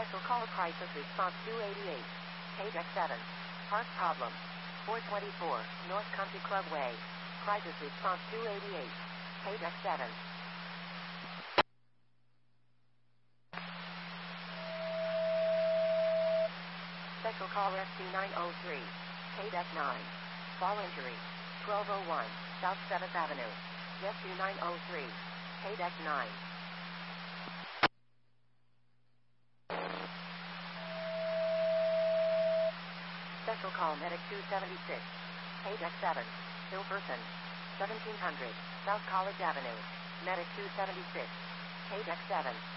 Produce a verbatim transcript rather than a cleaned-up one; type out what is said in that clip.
Special call crisis response two eighty-eight. Page X seven. Park problem. four twenty-four, North Country Club Way. Crisis response two eighty-eight. Page X seven. Special call S C nine oh three. Page X nine. Fall injury. twelve oh one, South seventh Avenue. Rescue nine oh three. Page X nine. Special call medic two seventy-six. Page X seven. Ill person. seventeen hundred, South College Avenue. Medic two seventy-six. Page X seven.